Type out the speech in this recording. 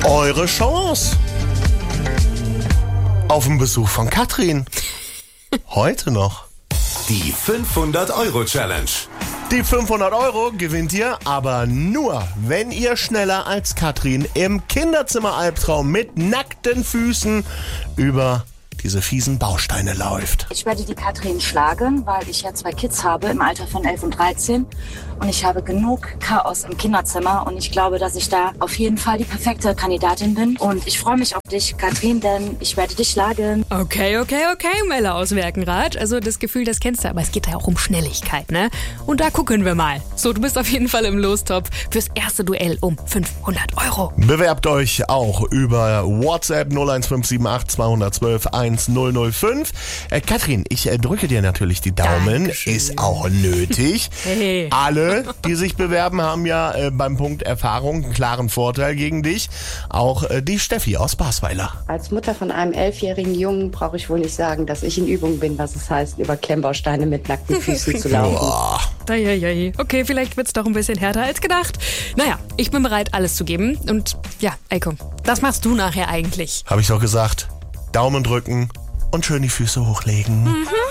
eure Chance auf einen Besuch von Katrin. Heute noch. Die 500-Euro-Challenge. Die 500 Euro gewinnt ihr, aber nur, wenn ihr schneller als Katrin im Kinderzimmer-Albtraum mit nackten Füßen über diese fiesen Bausteine läuft. Ich werde die Katrin schlagen, weil ich ja 2 Kids habe im Alter von 11 und 13 und ich habe genug Chaos im Kinderzimmer und ich glaube, dass ich da auf jeden Fall die perfekte Kandidatin bin und ich freue mich auf dich, Katrin, denn ich werde dich schlagen. Okay, Melle aus Werkenrath. Also das Gefühl, das kennst du, aber es geht ja auch um Schnelligkeit, ne? Und da gucken wir mal. So, du bist auf jeden Fall im Lostopf fürs erste Duell um 500 Euro. Bewerbt euch auch über WhatsApp 01578 212 1005. Katrin, ich drücke dir natürlich die Daumen. Dankeschön. Ist auch nötig. Hey. Alle, die sich bewerben, haben ja beim Punkt Erfahrung einen klaren Vorteil gegen dich. Auch die Steffi aus Basweiler. Als Mutter von einem 11-jährigen Jungen brauche ich wohl nicht sagen, dass ich in Übung bin, was es heißt, über Klemmbausteine mit nackten Füßen zu laufen. Boah. Okay, vielleicht wird's doch ein bisschen härter als gedacht. Naja, ich bin bereit, alles zu geben. Und ja, Eiko, das machst du nachher eigentlich. Hab ich doch gesagt. Daumen drücken und schön die Füße hochlegen.